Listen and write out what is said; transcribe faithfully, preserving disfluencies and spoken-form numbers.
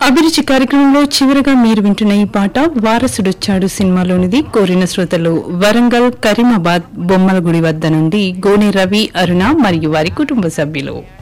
అభిరుచి కార్యక్రమంలో చివరగా మీరు వింటున్న ఈ పాట వారసుడొచ్చాడు సినిమాలోనిది. కోరిన శ్రోతలు వరంగల్ కరీమాబాద్ బొమ్మలగుడి వద్ద నుండి గోనె రవి, అరుణ మరియు వారి కుటుంబ సభ్యులు.